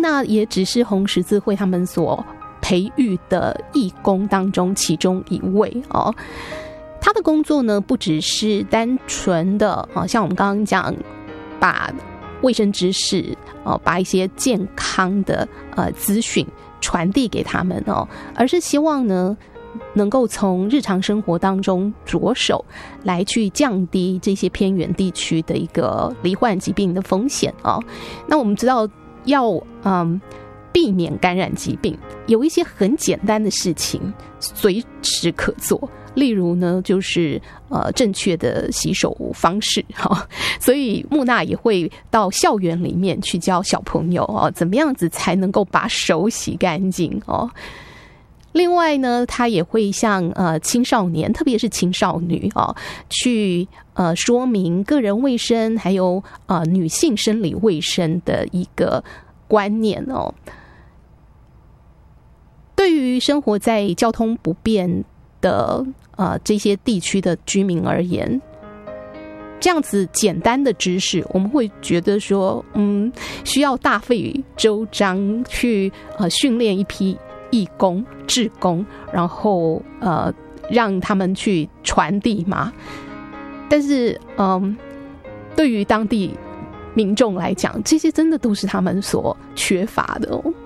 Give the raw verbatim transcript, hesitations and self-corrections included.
娜也只是红十字会他们所培育的义工当中其中一位哦。他的工作呢，不只是单纯的啊，像我们刚刚讲，把卫生知识哦，把一些健康的呃资讯传递给他们哦，而是希望呢，能够从日常生活当中着手来去降低这些偏远地区的一个罹患疾病的风险哦。那我们知道要嗯避免感染疾病，有一些很简单的事情随时可做。例如呢，就是呃正确的洗手方式哈、哦，所以木娜也会到校园里面去教小朋友哦，怎么样子才能够把手洗干净哦。另外呢，他也会向呃青少年，特别是青少女哦，去呃说明个人卫生还有呃女性生理卫生的一个观念哦。对于生活在交通不便的呃这些地区的居民而言，这样子简单的知识，我们会觉得说，嗯，需要大费周章去呃训练一批义工、志工，然后呃让他们去传递嘛。但是，嗯，对于当地民众来讲，这些真的都是他们所缺乏的哦。